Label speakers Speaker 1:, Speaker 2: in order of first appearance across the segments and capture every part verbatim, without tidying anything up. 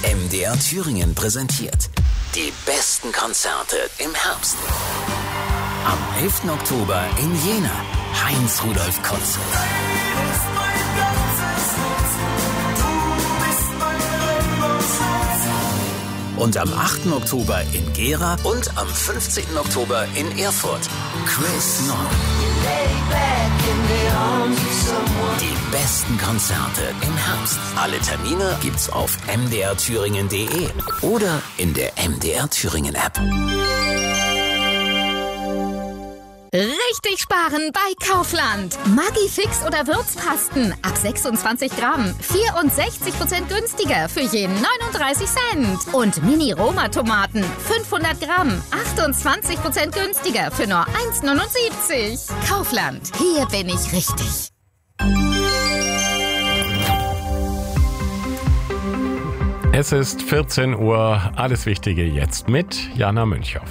Speaker 1: M D R Thüringen präsentiert die besten Konzerte im Herbst. Am elften Oktober in Jena, Heinz-Rudolf Konzert. Und am achten Oktober in Gera und am fünfzehnten Oktober in Erfurt, Chris Nord. Die besten Konzerte im Herbst. Alle Termine gibt's auf m d r thüringen punkt d e oder in der M D R Thüringen App.
Speaker 2: Richtig sparen bei Kaufland. Maggi-Fix oder Würzpasten ab sechsundzwanzig Gramm. vierundsechzig Prozent günstiger für jeden neununddreißig Cent. Und Mini-Roma-Tomaten fünfhundert Gramm. achtundzwanzig Prozent günstiger für nur eins neunundsiebzig. Kaufland. Hier bin ich richtig.
Speaker 3: Es ist vierzehn Uhr. Alles Wichtige jetzt mit Jana Münchhoff.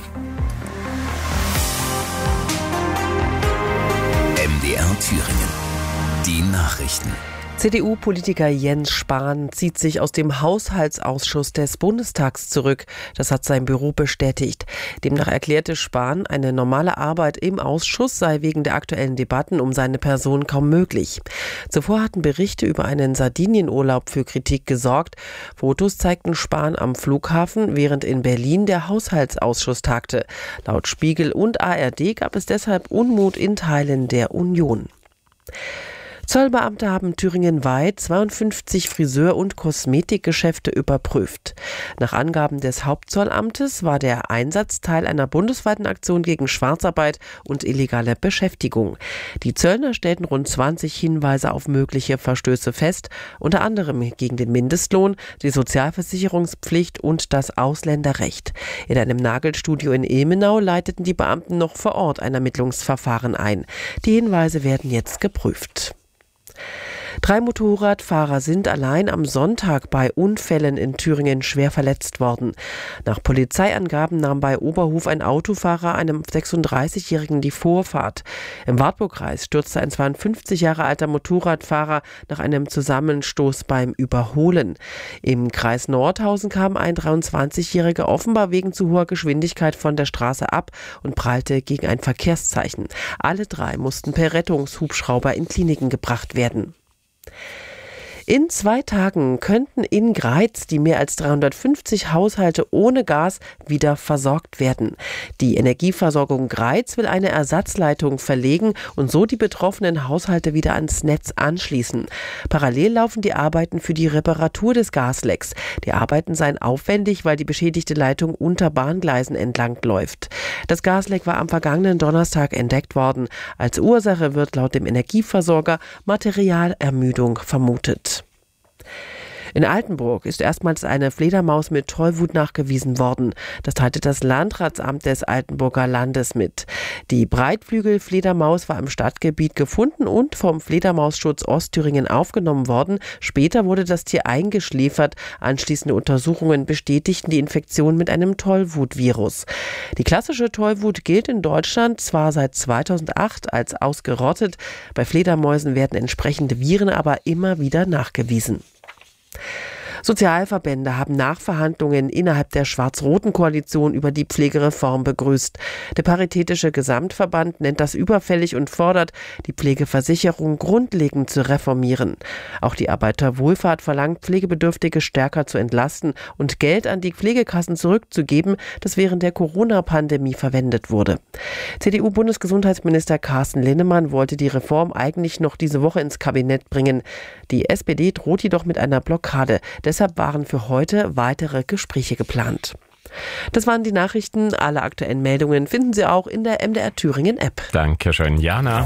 Speaker 1: M D R Thüringen. Die Nachrichten.
Speaker 4: C D U-Politiker Jens Spahn zieht sich aus dem Haushaltsausschuss des Bundestags zurück. Das hat sein Büro bestätigt. Demnach erklärte Spahn, eine normale Arbeit im Ausschuss sei wegen der aktuellen Debatten um seine Person kaum möglich. Zuvor hatten Berichte über einen Sardinienurlaub für Kritik gesorgt. Fotos zeigten Spahn am Flughafen, während in Berlin der Haushaltsausschuss tagte. Laut Spiegel und A R D gab es deshalb Unmut in Teilen der Union. Zollbeamte haben thüringenweit zweiundfünfzig Friseur- und Kosmetikgeschäfte überprüft. Nach Angaben des Hauptzollamtes war der Einsatz Teil einer bundesweiten Aktion gegen Schwarzarbeit und illegale Beschäftigung. Die Zöllner stellten rund zwanzig Hinweise auf mögliche Verstöße fest, unter anderem gegen den Mindestlohn, die Sozialversicherungspflicht und das Ausländerrecht. In einem Nagelstudio in Ilmenau leiteten die Beamten noch vor Ort ein Ermittlungsverfahren ein. Die Hinweise werden jetzt geprüft. Drei Motorradfahrer sind allein am Sonntag bei Unfällen in Thüringen schwer verletzt worden. Nach Polizeiangaben nahm bei Oberhof ein Autofahrer einem sechsunddreißigjährigen die Vorfahrt. Im Wartburgkreis stürzte ein zweiundfünfzig Jahre alter Motorradfahrer nach einem Zusammenstoß beim Überholen. Im Kreis Nordhausen kam ein dreiundzwanzigjähriger offenbar wegen zu hoher Geschwindigkeit von der Straße ab und prallte gegen ein Verkehrszeichen. Alle drei mussten per Rettungshubschrauber in Kliniken gebracht werden. In zwei Tagen könnten in Greiz die mehr als dreihundertfünfzig Haushalte ohne Gas wieder versorgt werden. Die Energieversorgung Greiz will eine Ersatzleitung verlegen und so die betroffenen Haushalte wieder ans Netz anschließen. Parallel laufen die Arbeiten für die Reparatur des Gaslecks. Die Arbeiten seien aufwendig, weil die beschädigte Leitung unter Bahngleisen entlang läuft. Das Gasleck war am vergangenen Donnerstag entdeckt worden. Als Ursache wird laut dem Energieversorger Materialermüdung vermutet. In Altenburg ist erstmals eine Fledermaus mit Tollwut nachgewiesen worden. Das teilte das Landratsamt des Altenburger Landes mit. Die Breitflügelfledermaus war im Stadtgebiet gefunden und vom Fledermausschutz Ostthüringen aufgenommen worden. Später wurde das Tier eingeschläfert. Anschließende Untersuchungen bestätigten die Infektion mit einem Tollwutvirus. Die klassische Tollwut gilt in Deutschland zwar seit zweitausendacht als ausgerottet. Bei Fledermäusen werden entsprechende Viren aber immer wieder nachgewiesen. Sozialverbände haben Nachverhandlungen innerhalb der schwarz-roten Koalition über die Pflegereform begrüßt. Der Paritätische Gesamtverband nennt das überfällig und fordert, die Pflegeversicherung grundlegend zu reformieren. Auch die Arbeiterwohlfahrt verlangt, Pflegebedürftige stärker zu entlasten und Geld an die Pflegekassen zurückzugeben, das während der Corona-Pandemie verwendet wurde. C D U-Bundesgesundheitsminister Carsten Linnemann wollte die Reform eigentlich noch diese Woche ins Kabinett bringen. Die S P D droht jedoch mit einer Blockade. Deshalb waren für heute weitere Gespräche geplant. Das waren die Nachrichten. Alle aktuellen Meldungen finden Sie auch in der M D R Thüringen App.
Speaker 3: Dankeschön, Jana.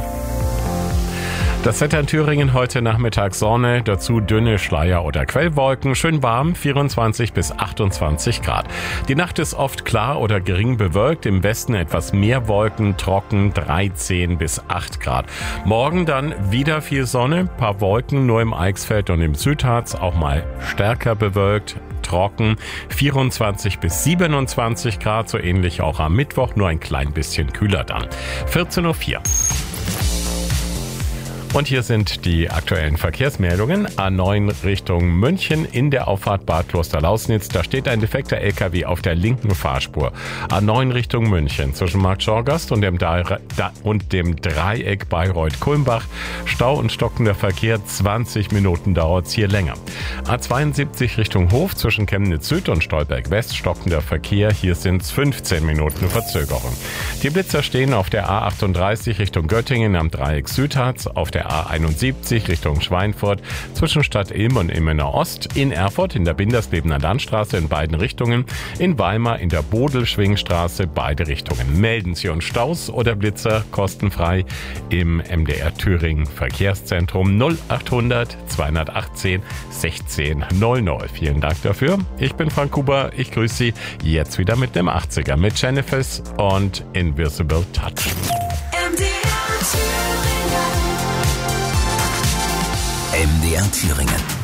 Speaker 3: Das Wetter in Thüringen heute Nachmittag Sonne, dazu dünne Schleier- oder Quellwolken, schön warm, vierundzwanzig bis achtundzwanzig Grad. Die Nacht ist oft klar oder gering bewölkt, im Westen etwas mehr Wolken, trocken, dreizehn bis acht Grad. Morgen dann wieder viel Sonne, paar Wolken, nur im Eichsfeld und im Südharz auch mal stärker bewölkt. Trocken, vierundzwanzig bis siebenundzwanzig Grad, so ähnlich auch am Mittwoch, nur ein klein bisschen kühler dann. vierzehn Uhr vier. Und hier sind die aktuellen Verkehrsmeldungen. A neun Richtung München in der Auffahrt Bad Klosterlausnitz. Da steht ein defekter L K W auf der linken Fahrspur. A neun Richtung München zwischen Markt Schorgast und dem, Dre- da- und dem Dreieck Bayreuth-Kulmbach. Stau und stockender Verkehr. zwanzig Minuten dauert es hier länger. A zweiundsiebzig Richtung Hof zwischen Chemnitz Süd und Stolberg West. Stockender Verkehr. Hier sind es fünfzehn Minuten Verzögerung. Die Blitzer stehen auf der A achtunddreißig Richtung Göttingen am Dreieck Südharz. Auf der A einundsiebzig Richtung Schweinfurt zwischen Stadt Ilm und Ilmenau Ost, in Erfurt in der Bindersklebener Landstraße in beiden Richtungen, in Weimar in der Bodelschwingstraße beide Richtungen. Melden Sie uns Staus oder Blitzer kostenfrei im M D R Thüringen Verkehrszentrum null achthundert zweihundertachtzehn sechzehn null null. Vielen Dank dafür. Ich bin Frank Huber, ich grüße Sie jetzt wieder mit dem achtziger mit Jennifer's und Invisible Touch.
Speaker 1: M D R Thüringen. M D R Thüringen.